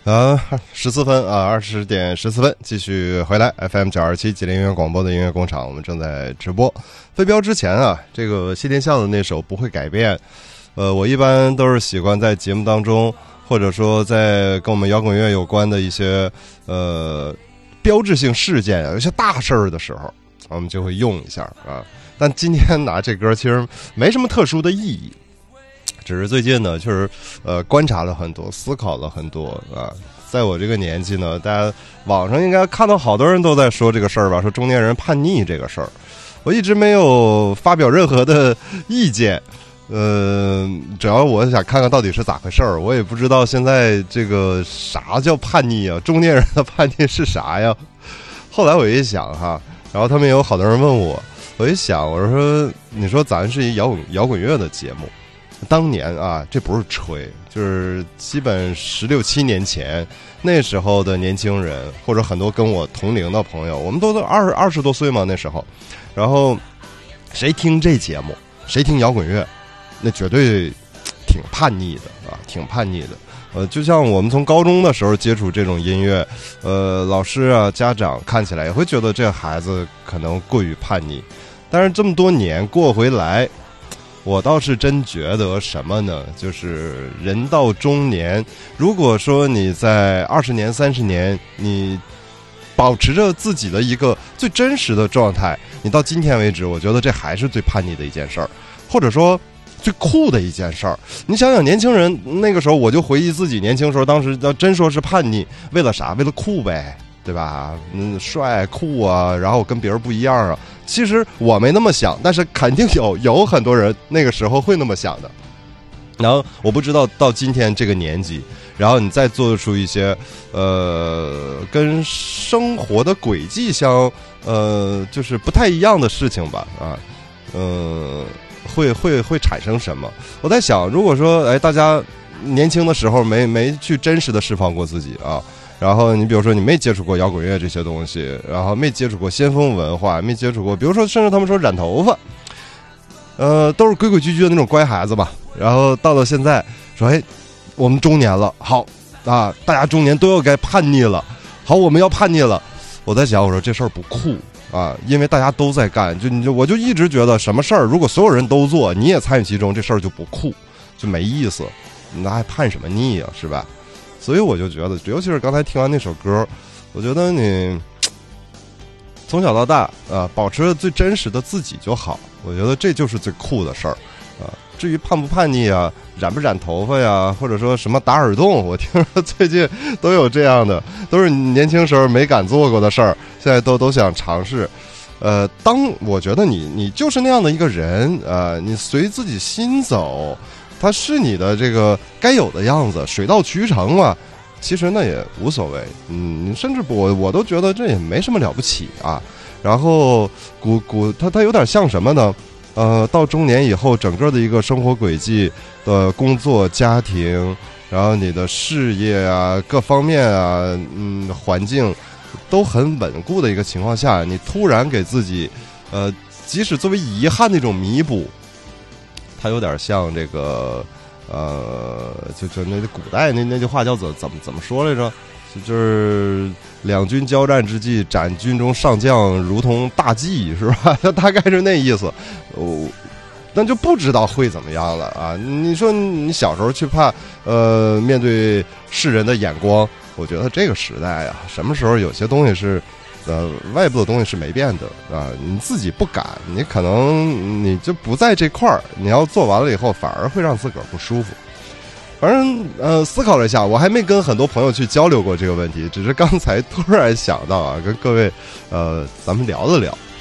14分啊，20点14分，继续回来 FM 927吉林音乐广播的音乐工厂，我们正在直播。飞镖之前啊，这个谢天笑的那首不会改变。我一般都是习惯在节目当中，或者说在跟我们摇滚乐有关的一些标志性事件，有一些大事儿的时候，我们就会用一下啊。但今天拿这歌其实没什么特殊的意义。只是最近呢，确实观察了很多，思考了很多啊。在我这个年纪呢，大家网上应该看到好多人都在说这个事儿吧，说中年人叛逆这个事儿。我一直没有发表任何的意见，主要我想看看到底是咋回事儿。我也不知道现在这个啥叫叛逆啊，中年人的叛逆是啥呀？后来我一想哈，然后他们有好多人问我，我一想，我说你说咱是一摇滚乐的节目。当年啊，这不是吹，就是基本16、17年前，那时候的年轻人，或者很多跟我同龄的朋友，我们都20多岁嘛那时候，然后谁听这节目，谁听摇滚乐，那绝对挺叛逆的啊，挺叛逆的。就像我们从高中的时候接触这种音乐，老师啊、家长看起来也会觉得这孩子可能过于叛逆，但是这么多年过回来。我倒是真觉得什么呢？就是人到中年，如果说你在20年、30年，你保持着自己的一个最真实的状态，你到今天为止，我觉得这还是最叛逆的一件事儿，或者说最酷的一件事儿。你想想，年轻人那个时候，我就回忆自己年轻时候，当时要真说是叛逆，为了啥？为了酷呗。对吧？帅酷啊，然后跟别人不一样啊。其实我没那么想，但是肯定有很多人那个时候会那么想的。然后我不知道到今天这个年纪，然后你再做出一些跟生活的轨迹就是不太一样的事情吧啊，会产生什么？我在想，如果说大家年轻的时候没去真实的释放过自己啊。然后你比如说你没接触过摇滚乐这些东西，然后没接触过先锋文化，没接触过，比如说甚至他们说染头发，都是规规矩矩的那种乖孩子吧。然后到了现在说，我们中年了，好啊，大家中年都要该叛逆了，好，我们要叛逆了。我在想，我说这事儿不酷啊，因为大家都在干，我就一直觉得什么事儿如果所有人都做，你也参与其中，这事儿就不酷，就没意思，那还叛什么逆啊，是吧？所以我就觉得，尤其是刚才听完那首歌，我觉得你从小到大保持最真实的自己就好。我觉得这就是最酷的事儿啊。至于叛不叛逆啊，染不染头发呀，或者说什么打耳洞，我听说最近都有这样的，都是年轻时候没敢做过的事儿，现在都想尝试。当我觉得你就是那样的一个人你随自己心走。它是你的这个该有的样子，水到渠成嘛，其实那也无所谓，甚至我都觉得这也没什么了不起啊。然后它有点像什么呢？到中年以后，整个的一个生活轨迹的工作、家庭，然后你的事业啊，各方面啊，环境都很稳固的一个情况下，你突然给自己，即使作为遗憾的一种弥补。它有点像这个，就那古代那句话叫怎么说来着？就是两军交战之际，斩军中上将如同大忌，是吧？大概是那意思。那就不知道会怎么样了啊！你说你小时候去怕面对世人的眼光，我觉得这个时代啊，什么时候有些东西是。外部的东西是没变的啊，你自己不敢，你可能你就不在这块儿，你要做完了以后，反而会让自个儿不舒服。反正思考了一下，我还没跟很多朋友去交流过这个问题，只是刚才突然想到啊，跟各位咱们聊了聊。